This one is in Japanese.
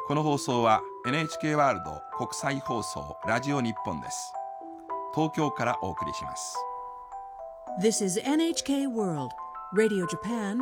この放送は NHK ワールド国際放送ラジオ日本です。東京からお送りします。 This is NHK World Radio Japan